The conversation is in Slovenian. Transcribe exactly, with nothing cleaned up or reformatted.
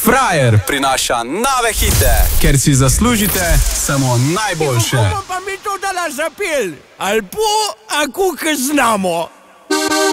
Frajer prinaša nove hite, ker si zaslužite samo najboljše. Kako pa mi to dala zapel? Ali po, ako znamo?